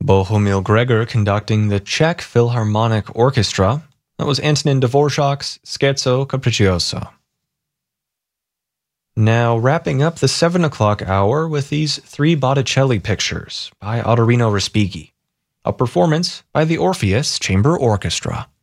Bohumil Gregor conducting the Czech Philharmonic Orchestra. That was Antonin Dvorak's Scherzo Capriccioso. Now wrapping up the 7 o'clock hour with these 3 Botticelli pictures by Ottorino Respighi, a performance by the Orpheus Chamber Orchestra.